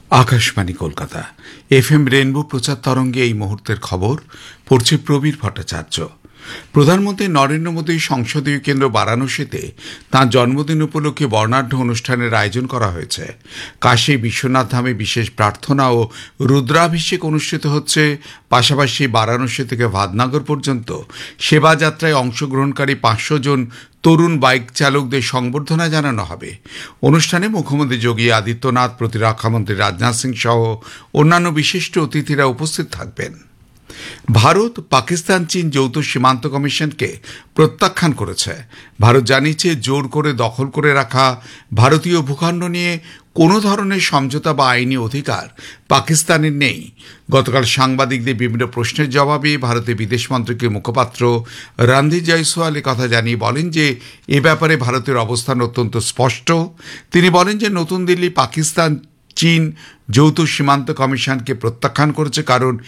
Akashvani Kolkata FM rainbow প্রচার তরঙ্গে এই মুহূর্তের খবর পড়ছে প্রবীর ভট্টাচার্য। প্রধানমন্ত্রী নরেন্দ্র মোদী সংসদীয় কেন্দ্র বারাণসীতে তাঁর জন্মদিন উপলক্ষে বর্ণাঢ্য অনুষ্ঠানের আয়োজন করা হয়েছে। কাশী বিশ্বনাথ ধামে বিশেষ প্রার্থনা ও রুদ্রাভিষেক অনুষ্ঠিত হচ্ছে। পাশাপাশি বারাণসী থেকে ভাদনগর পর্যন্ত সেবাযাত্রায় অংশগ্রহণকারী 500 জন তরুণ বাইক চালকদের সংবর্ধনা জানানো হবে। অনুষ্ঠানে মুখ্যমন্ত্রী যোগী আদিত্যনাথ, প্রতিরক্ষামন্ত্রী রাজনাথ সিং সহ অন্যান্য বিশিষ্ট অতিথিরা উপস্থিত থাকবেন। ভারত পাকিস্তান চীন যৌথ সীমান্ত কমিশনকে প্রত্যাখ্যান করেছে। ভারত জানিয়েছে জোর করে দখল করে রাখা ভারতীয় ভূখণ্ড নিয়ে কোনো ধরনের সমঝোতা বা আইনি অধিকার পাকিস্তানের নেই। গতকাল সাংবাদিকদের বিভিন্ন প্রশ্নের জবাবে ভারতের বিদেশ মন্ত্রকের মুখপাত্র রণধীর জয়সওয়াল কথা জানিয়ে বলেন যে এ ব্যাপারে ভারতের অবস্থান অত্যন্ত স্পষ্ট। তিনি বলেন যে নতুন দিল্লি পাকিস্তান চীন যৌথ সীমান্ত কমিশনকে প্রত্যাখ্যান করেছে কারণ